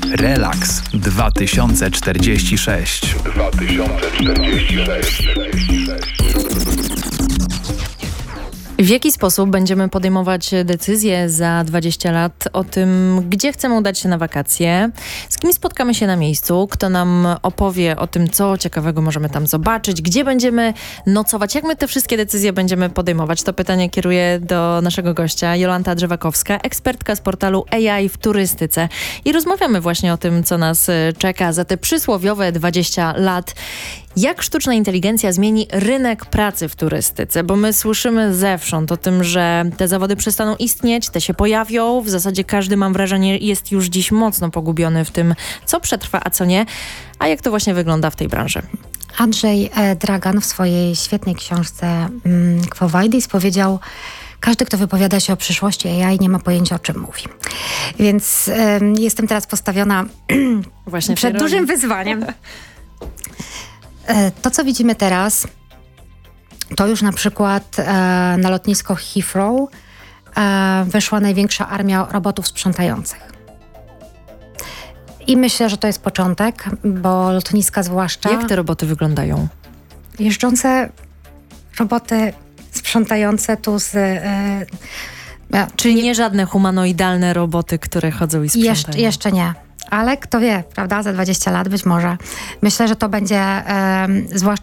Relaks 2046. W jaki sposób będziemy podejmować decyzje za 20 lat o tym, gdzie chcemy udać się na wakacje, z kim spotkamy się na miejscu, kto nam opowie o tym, co ciekawego możemy tam zobaczyć, gdzie będziemy nocować, jak my te wszystkie decyzje będziemy podejmować. To pytanie kieruję do naszego gościa, Jolanta Drzewakowska, ekspertka z portalu AI w turystyce. I rozmawiamy właśnie o tym, co nas czeka za te przysłowiowe 20 lat. Jak sztuczna inteligencja zmieni rynek pracy w turystyce? Bo my słyszymy zewsząd o tym, że te zawody przestaną istnieć, te się pojawią. W zasadzie każdy, mam wrażenie, jest już dziś mocno pogubiony w tym, co przetrwa, a co nie. A jak to właśnie wygląda w tej branży? Andrzej Dragan w swojej świetnej książce Quo Vadis powiedział: każdy, kto wypowiada się o przyszłości AI, nie ma pojęcia, o czym mówi. Więc jestem teraz postawiona Właśnie przed dużym wyzwaniem. To, co widzimy teraz, to już na przykład na lotnisko Heathrow weszła największa armia robotów sprzątających. I myślę, że to jest początek, bo lotniska zwłaszcza... Jak te roboty wyglądają? Jeżdżące roboty sprzątające tu z... Czyli nie żadne humanoidalne roboty, które chodzą i sprzątają? Jeszcze nie. Ale kto wie, prawda, za 20 lat być może. Myślę, że to będzie zwłaszcza